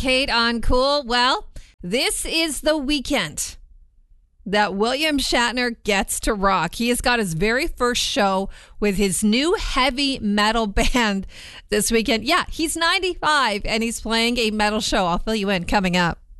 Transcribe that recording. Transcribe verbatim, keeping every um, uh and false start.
Kate on Cool. Well, this is the weekend that William Shatner gets to rock. He has got his very first show with his new heavy metal band this weekend. Yeah, he's ninety-five and he's playing a metal show. I'll fill you in coming up.